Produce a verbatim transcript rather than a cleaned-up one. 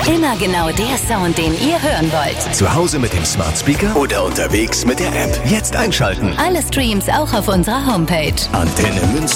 Immer genau der Sound, den ihr hören wollt. Zu Hause mit dem Smart Speaker oder unterwegs mit der App. Jetzt einschalten. Alle Streams auch auf unserer Homepage. Antenne Münster.